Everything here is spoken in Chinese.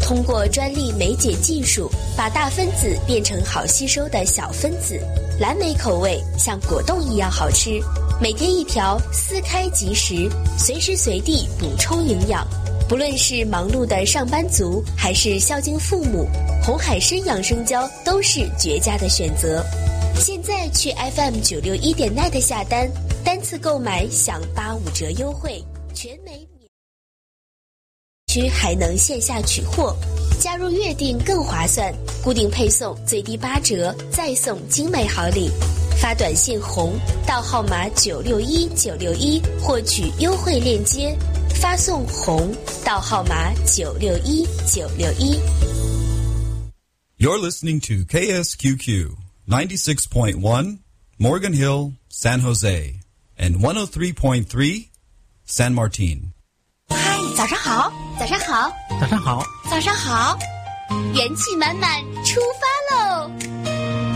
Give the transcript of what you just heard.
通过专利酶解技术，把大分子变成好吸收的小分子。蓝莓口味像果冻一样好吃，每天一条，撕开即食，随时随地补充营养。不论是忙碌的上班族，还是孝敬父母，红海参养生胶都是绝佳的选择。现在去 FM961.net 下单，单次购买享85折优惠，全美区还能线下取货，加入月订更划算，固定配送最低8折，再送精美好礼。发短信红到号码961961获取优惠链接，发送红到号码961961。 You're listening to KSQQ 96.1 Morgan Hill, San Jose, and 103.3 San Martin. 嗨，早上好，早上好， 早上好， 早上好，元气满满出发